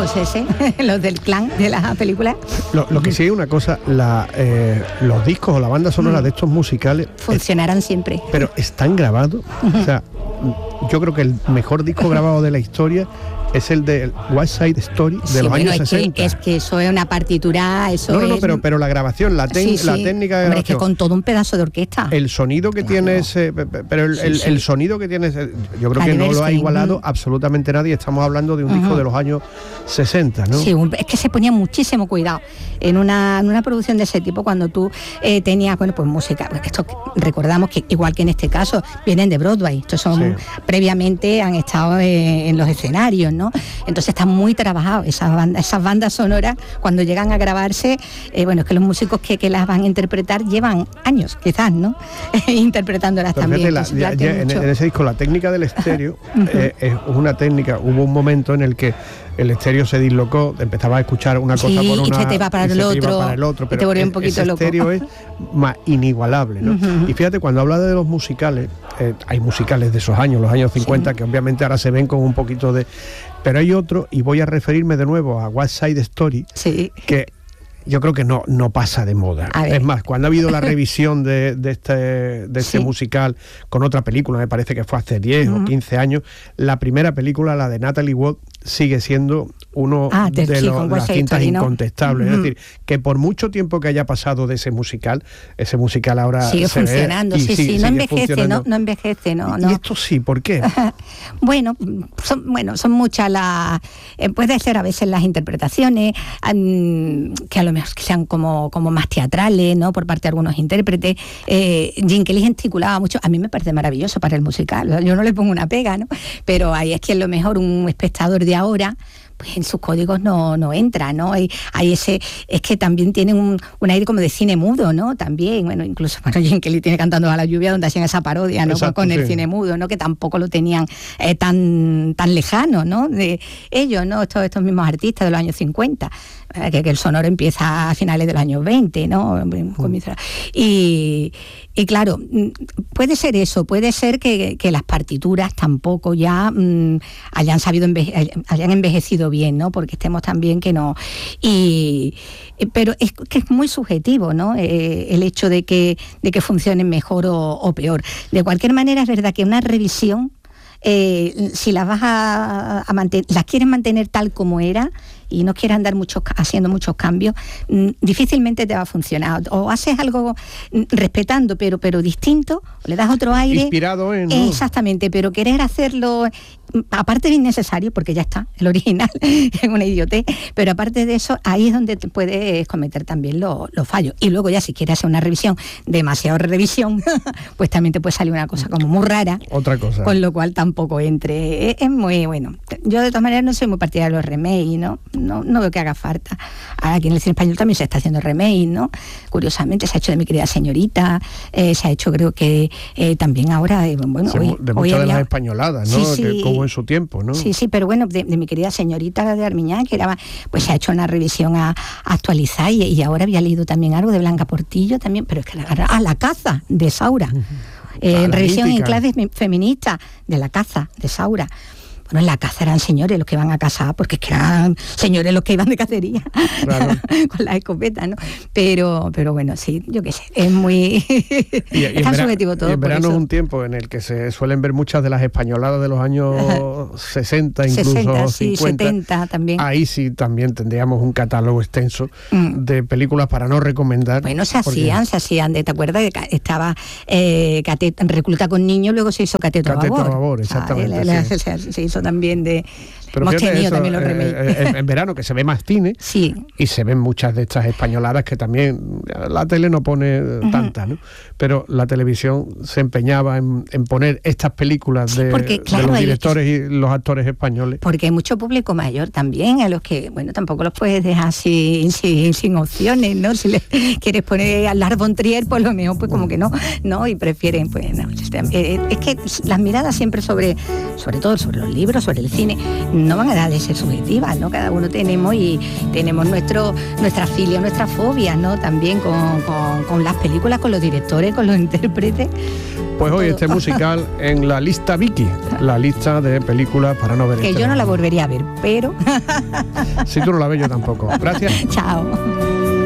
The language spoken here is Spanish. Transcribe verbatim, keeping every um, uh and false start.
Scorsese, los del clan de la película. Lo, lo que sí hay una cosa, la, eh, los discos o la banda sonora mm. de estos musicales funcionarán es, siempre. Pero están grabados, uh-huh. o sea, yo creo que el mejor disco grabado de la historia es el de West Side Story de sí, los bueno, años es sesenta. Que, es que eso es una partitura, eso no, no, no, es... pero, pero la grabación, la, ten, sí, sí. la técnica de Hombre, grabación. es que con todo un pedazo de orquesta. El sonido que claro. tiene ese... Pero el, sí, el, sí. el sonido que tiene ese, yo creo que no lo ha igualado uh-huh. absolutamente nadie. Estamos hablando de un uh-huh. disco de los años sesenta, ¿no? Sí, es que se ponía muchísimo cuidado en una, en una producción de ese tipo cuando tú eh, tenías, bueno, pues música. Esto recordamos que, igual que en este caso, vienen de Broadway. Estos son, sí. previamente han estado eh, en los escenarios, ¿no? Entonces está muy trabajado esas bandas, esas bandas sonoras cuando llegan a grabarse, eh, bueno, es que los músicos que, que las van a interpretar llevan años, quizás, ¿no? Interpretándolas pero también. La, ya, ya, en, en ese disco la técnica del estéreo eh, es una técnica, hubo un momento en el que el estéreo se dislocó, empezaba a escuchar una cosa sí, por una y se te iba para, el, otro, para el otro, pero te volvió un poquito ese loco. estéreo es más inigualable, ¿no? Uh-huh. Y fíjate, cuando habla de los musicales, eh, hay musicales de esos años, los años cincuenta, sí. que obviamente ahora se ven con un poquito de... Pero hay otro, y voy a referirme de nuevo a West Side Story, sí. que yo creo que no, no pasa de moda. Es más, cuando ha habido la revisión de, de este, de este sí. musical con otra película, me parece que fue hace diez uh-huh. o quince años, la primera película, la de Natalie Wood, sigue siendo uno ah, de sí, los, las cintas Story, ¿no? incontestables. Uh-huh. Es decir, que por mucho tiempo que haya pasado de ese musical, ese musical ahora sigue se funcionando, ve sí, sigue, sí, no envejece, no, no envejece, no, ¿Y no. esto sí? ¿Por qué? bueno, son, bueno, son muchas las... Eh, puede ser a veces las interpretaciones, um, que a lo mejor que sean como, como más teatrales, ¿no? Por parte de algunos intérpretes. Eh, Gene Kelly gesticulaba mucho, a mí me parece maravilloso para el musical, yo no le pongo una pega, ¿no? Pero ahí es que a lo mejor un espectador de ahora, pues en sus códigos no, no entra, ¿no? Hay, hay ese, es que también tienen un, un aire como de cine mudo, ¿no? También, bueno, incluso bueno, Gene Kelly tiene Cantando a la lluvia, donde hacían esa parodia, ¿no? Exacto, con, con el sí. cine mudo, ¿no? Que tampoco lo tenían eh, tan, tan lejano, ¿no? De ellos, ¿no? Estos, estos mismos artistas de los años cincuenta, eh, que, que el sonoro empieza a finales de los años veinte, ¿no? Mm. Y, y claro, puede ser eso, puede ser que, que las partituras tampoco ya mmm, hayan sabido enveje- hayan envejecido bien, ¿no? Porque estemos tan bien que no. Y pero es que es muy subjetivo, ¿no? Eh, el hecho de que de que funcionen mejor o, o peor. De cualquier manera, es verdad que una revisión, eh, si las vas a, a mantener, las quieres mantener tal como era y no quieres andar muchos, haciendo muchos cambios, mmm, difícilmente te va a funcionar. O haces algo respetando, pero, pero distinto, le das otro aire. Inspirado en... ¿no? Exactamente, pero querer hacerlo, aparte de innecesario, porque ya está, el original es una idiotez, pero aparte de eso, ahí es donde te puedes cometer también los, los fallos. Y luego ya si quieres hacer una revisión, demasiado revisión, pues también te puede salir una cosa como muy rara. Otra cosa. Con lo cual tampoco entre. Es, es muy bueno. Yo de todas maneras no soy muy partidaria de los remakes, ¿no? No, no veo que haga falta. Ahora aquí en el cine español también se está haciendo remake, ¿no? Curiosamente se ha hecho de Mi querida señorita, eh, se ha hecho creo que eh, también ahora, eh, bueno, sí, hoy, de hoy muchas había... de las españoladas, ¿no? Sí, sí. Que, como en su tiempo, ¿no? Sí, sí, pero bueno, de, de Mi querida señorita de Armiñán, que era, pues se ha hecho una revisión a, a actualizar y, y ahora había leído también algo de Blanca Portillo también, pero es que la, ah, La caza de Saura, uh-huh. eh, ah, revisión mítica. En clave feminista de La caza de Saura. Bueno, en La caza eran señores los que iban a cazar, porque es que eran señores los que iban de cacería, claro. Con las escopetas, ¿no? Pero, pero bueno, sí, yo qué sé, es muy... Y, es tan subjetivo todo. Y en verano es un tiempo en el que se suelen ver muchas de las españoladas de los años sesenta, incluso sesenta, sí, cincuenta. setenta también. Ahí sí también tendríamos un catálogo extenso mm. de películas para no recomendar. Bueno, se porque... hacían, se hacían, ¿te acuerdas? Estaba eh, catet, Recluta con niños, luego se hizo Cateto a Babor. Cateto a Babor, exactamente. Ah, la, sí. se, se hizo también de... Pero hemos fíjate, tenido eso, también los remakes. Eh, en, en verano que se ve más cine, sí. Y se ven muchas de estas españoladas que también la tele no pone uh-huh. tantas, ¿no? Pero la televisión se empeñaba en, en poner estas películas de, sí, porque, claro, de los directores hay, y los actores españoles. Porque hay mucho público mayor también, a los que, bueno, tampoco los puedes dejar sin, sin, sin opciones, ¿no? Si le quieres poner a Lars von Trier, pues lo mejor, pues como que no, ¿no? Y prefieren, pues, no. Es que las miradas siempre sobre, sobre todo sobre los libros, sobre el cine, no van a dejar de ser subjetivas, ¿no? Cada uno tenemos y tenemos nuestro, nuestra filia, nuestras fobias, ¿no? También con, con, con las películas, con los directores, con los intérpretes. Pues hoy este musical en la lista Vicky, la lista de películas para no ver. Que este yo no la volvería a ver, pero... Si tú no la ves, yo tampoco. Gracias. Chao.